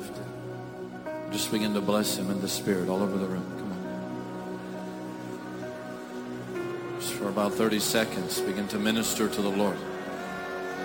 lifted. Just begin to bless him in the Spirit all over the room. Come on. Just for about 30 seconds, begin to minister to the Lord.